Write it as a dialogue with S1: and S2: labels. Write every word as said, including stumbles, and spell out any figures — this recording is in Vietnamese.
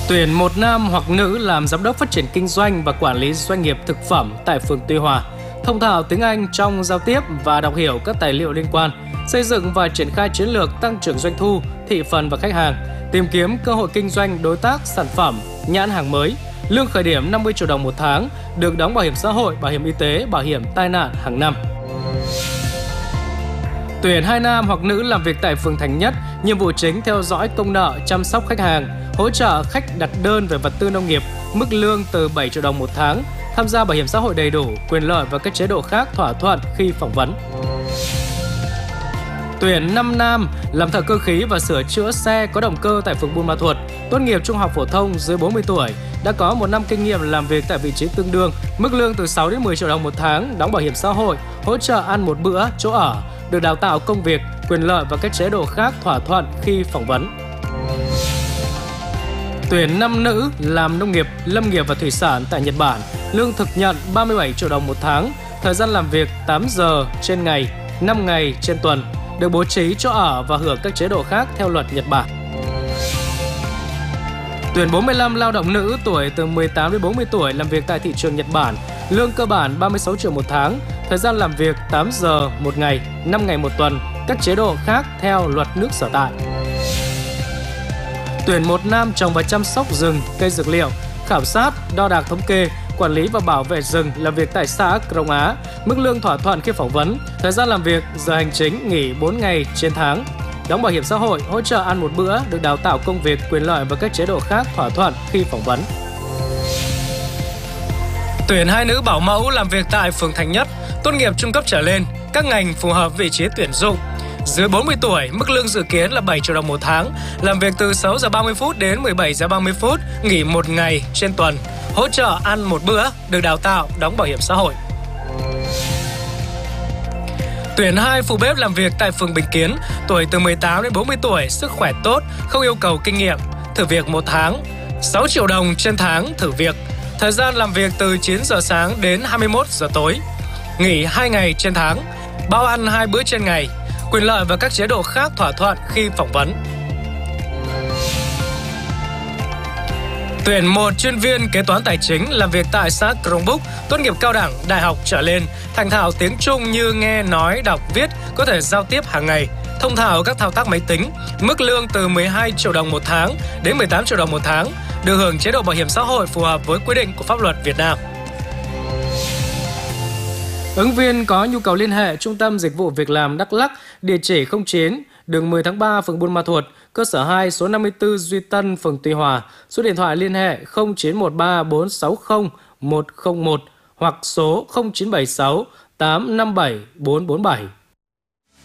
S1: Tuyển một nam hoặc nữ làm giám đốc phát triển kinh doanh và quản lý doanh nghiệp thực phẩm tại phường Tuy Hòa. Thông thạo tiếng Anh trong giao tiếp và đọc hiểu các tài liệu liên quan, xây dựng và triển khai chiến lược tăng trưởng doanh thu, thị phần và khách hàng, tìm kiếm cơ hội kinh doanh đối tác sản phẩm, nhãn hàng mới. Lương khởi điểm năm mươi triệu đồng một tháng, được đóng bảo hiểm xã hội, bảo hiểm y tế, bảo hiểm tai nạn hàng năm. Tuyển hai nam hoặc nữ làm việc tại phường Thành Nhất, nhiệm vụ chính theo dõi công nợ, chăm sóc khách hàng, hỗ trợ khách đặt đơn về vật tư nông nghiệp, mức lương từ bảy triệu đồng một tháng, tham gia bảo hiểm xã hội đầy đủ, quyền lợi và các chế độ khác thỏa thuận khi phỏng vấn. Tuyển năm nam làm thợ cơ khí và sửa chữa xe có động cơ tại phường Buôn Ma Thuột, tốt nghiệp trung học phổ thông dưới bốn mươi tuổi, đã có một năm kinh nghiệm làm việc tại vị trí tương đương, mức lương từ sáu đến mười triệu đồng một tháng, đóng bảo hiểm xã hội, hỗ trợ ăn một bữa, chỗ ở, được đào tạo công việc, quyền lợi và các chế độ khác thỏa thuận khi phỏng vấn. Tuyển năm nữ làm nông nghiệp, lâm nghiệp và thủy sản tại Nhật Bản, lương thực nhận ba mươi bảy triệu đồng một tháng, thời gian làm việc tám giờ trên ngày, năm ngày trên tuần, được bố trí chỗ ở và hưởng các chế độ khác theo luật Nhật Bản. Tuyển bốn mươi lăm lao động nữ tuổi từ mười tám đến bốn mươi tuổi làm việc tại thị trường Nhật Bản, lương cơ bản ba mươi sáu triệu một tháng, thời gian làm việc tám giờ một ngày, năm ngày một tuần, các chế độ khác theo luật nước sở tại. Tuyển một nam trồng và chăm sóc rừng, cây dược liệu, khảo sát, đo đạc thống kê, quản lý và bảo vệ rừng làm việc tại xã Krông Á, mức lương thỏa thuận khi phỏng vấn, thời gian làm việc, giờ hành chính nghỉ bốn ngày trên tháng, đóng bảo hiểm xã hội, hỗ trợ ăn một bữa, được đào tạo công việc, quyền lợi và các chế độ khác thỏa thuận khi phỏng vấn. Tuyển hai nữ bảo mẫu làm việc tại phường Thành Nhất, tốt nghiệp trung cấp trở lên, các ngành phù hợp vị trí tuyển dụng. Dưới bốn mươi tuổi, mức lương dự kiến là bảy triệu đồng một tháng, làm việc từ sáu giờ ba mươi phút đến mười bảy giờ ba mươi phút, nghỉ một ngày trên tuần, hỗ trợ ăn một bữa, được đào tạo, đóng bảo hiểm xã hội. Tuyển hai phụ bếp làm việc tại phường Bình Kiến, tuổi từ mười tám đến bốn mươi tuổi, sức khỏe tốt, không yêu cầu kinh nghiệm, thử việc một tháng, sáu triệu đồng trên tháng thử việc, thời gian làm việc từ chín giờ sáng đến hai mươi mốt giờ tối, nghỉ hai ngày trên tháng, bao ăn hai bữa trên ngày, quyền lợi và các chế độ khác thỏa thuận khi phỏng vấn. Tuyển một chuyên viên kế toán tài chính làm việc tại xã Krông Búc, tốt nghiệp cao đẳng, đại học trở lên, thành thạo tiếng Trung như nghe, nói, đọc, viết, có thể giao tiếp hàng ngày, thông thạo các thao tác máy tính, mức lương từ mười hai triệu đồng một tháng đến mười tám triệu đồng một tháng, được hưởng chế độ bảo hiểm xã hội phù hợp với quy định của pháp luật Việt Nam. Ứng viên có nhu cầu liên hệ Trung tâm Dịch vụ Việc làm Đắk Lắk, địa chỉ không chín, đường mười tháng ba, phường Buôn Ma Thuột, cơ sở hai, số năm mươi tư Duy Tân, phường Tuy Hòa, số điện thoại liên hệ không chín một ba bốn sáu không một không một hoặc số không chín bảy sáu tám năm bảy bốn bốn bảy.